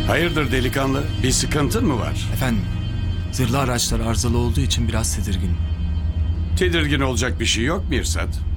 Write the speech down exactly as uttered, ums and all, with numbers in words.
Hayırdır delikanlı? Bir sıkıntın mı var? Efendim, zırhlı araçlar arızalı olduğu için biraz tedirgin. Tedirgin olacak bir şey yok Mirsat.